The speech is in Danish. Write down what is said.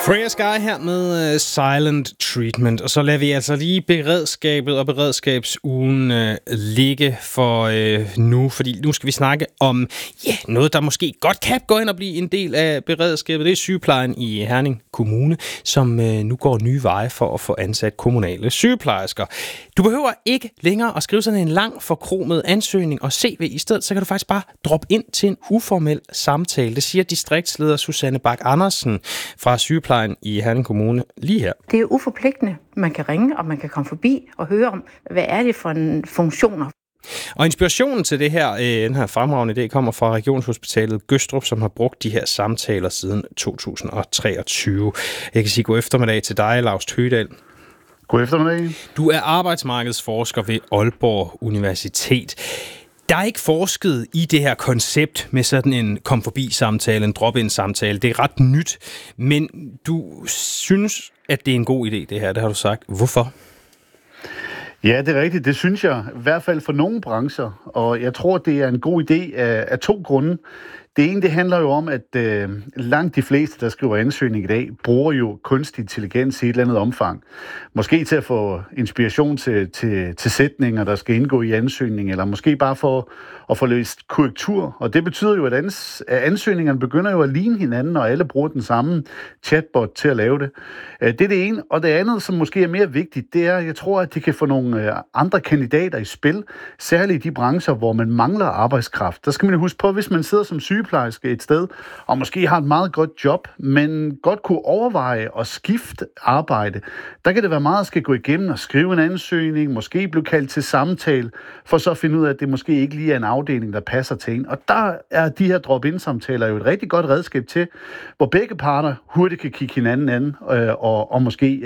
Freya Sky her med Silent Treatment, og så lader vi altså lige beredskabet og beredskabsugen ligge for nu, fordi nu skal vi snakke om noget, der måske godt kan gå ind og blive en del af beredskabet. Det er sygeplejen i Herning Kommune, som nu går nye veje for at få ansat kommunale sygeplejersker. Du behøver ikke længere at skrive sådan en lang forkromet ansøgning og CV. I stedet så kan du faktisk bare droppe ind til en uformel samtale. Det siger distriktsleder Susanne Bak Andersen fra sygeplejen i Herning Kommune lige her. Det er uforpligtende. Man kan ringe, og man kan komme forbi og høre om, hvad er det for en funktioner. Og inspirationen til det her, den her fremragende idé, kommer fra Regionshospitalet Gødstrup, som har brugt de her samtaler siden 2023. Jeg kan sige god eftermiddag til dig, Lars Tøgedal. God eftermiddag. Du er arbejdsmarkedsforsker ved Aalborg Universitet. Der er ikke forsket i det her koncept med sådan en kom-forbi-samtale, en drop-in-samtale. Det er ret nyt, men du synes, at det er en god idé, det her. Det har du sagt. Hvorfor? Ja, det er rigtigt. Det synes jeg, i hvert fald for nogle brancher. Og jeg tror, det er en god idé af to grunde. Det ene, det handler jo om, at langt de fleste, der skriver ansøgning i dag, bruger jo kunstig intelligens i et eller andet omfang. Måske til at få inspiration til sætninger, der skal indgå i ansøgningen, eller måske bare for at få løst korrektur. Og det betyder jo, at ansøgningerne begynder jo at ligne hinanden, og alle bruger den samme chatbot til at lave det. Det er det ene. Og det andet, som måske er mere vigtigt, det er, at jeg tror, at det kan få nogle andre kandidater i spil, særligt i de brancher, hvor man mangler arbejdskraft. Der skal man huske på, hvis man sidder som sygeplejerske et sted, og måske har et meget godt job, men godt kunne overveje at skifte arbejde, der kan det være meget at skal gå igennem og skrive en ansøgning, måske blive kaldt til samtale, for så at finde ud af, at det måske ikke lige er en afdeling, der passer til en. Og der er de her drop-in-samtaler jo et rigtig godt redskab til, hvor begge parter hurtigt kan kigge hinanden an og måske